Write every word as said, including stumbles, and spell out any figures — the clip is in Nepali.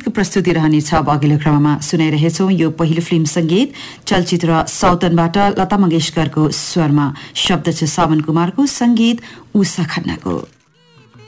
गीतको प्रस्तुति रहनेछ। अब अघिल्लो क्रममा सुनाइरहेछौँ यो पहिलो फिल्म सङ्गीत चलचित्र सौतनबाट लता मङ्गेशकरको स्वरमा, शब्द छ सावन कुमारको, सङ्गीत उषा खन्नाको।